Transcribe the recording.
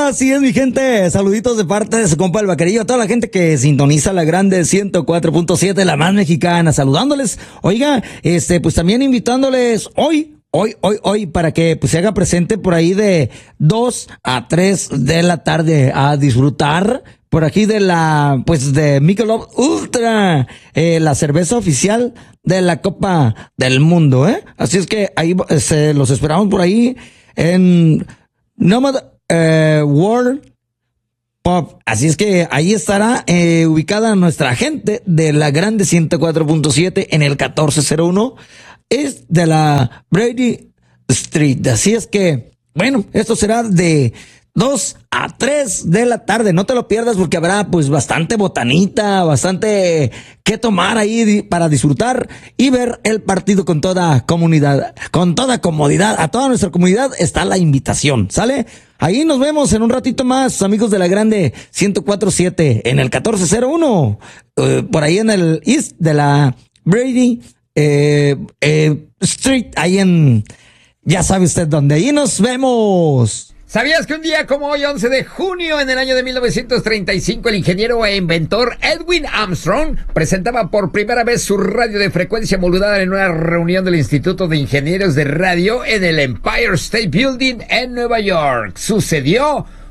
Así es, mi gente. Saluditos de parte de su compa el Vaquerillo. A toda la gente que sintoniza la grande 104.7, la más mexicana. Saludándoles. Oiga, pues también invitándoles hoy, para que pues se haga presente por ahí de 2 a 3 de la tarde a disfrutar por aquí de de Michelob Ultra, la cerveza oficial de la Copa del Mundo, Así es que ahí los esperamos por ahí en Nomad World Pop. Así es que ahí estará ubicada nuestra gente de la grande 104.7 en el 1401. Es de la Brady Street. Así es que, bueno, esto será de 2 a 3 de la tarde. No te lo pierdas porque habrá pues bastante botanita, bastante que tomar ahí para disfrutar y ver el partido con toda comunidad, con toda comodidad. A toda nuestra comunidad está la invitación, ¿sale? Ahí nos vemos en un ratito más, amigos de la grande 104.7 en el 1401, por ahí en el East de la Brady Street, ahí en, ya sabe usted dónde. Ahí nos vemos. ¿Sabías que un día como hoy, 11 de junio, en el año de 1935, el ingeniero e inventor Edwin Armstrong presentaba por primera vez su radio de frecuencia modulada en una reunión del Instituto de Ingenieros de Radio en el Empire State Building en Nueva York? Sucedió